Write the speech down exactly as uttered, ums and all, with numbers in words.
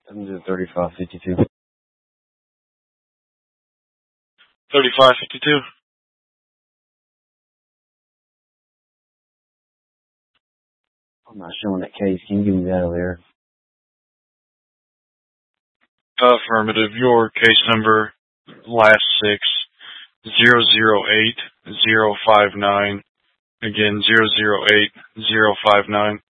I'm doing thirty-five fifty-two. thirty-five fifty-two. I'm not showing that case. Can you give me that over there? Affirmative. Your case number, last six, zero zero eight zero five nine. Again, zero zero eight zero five nine.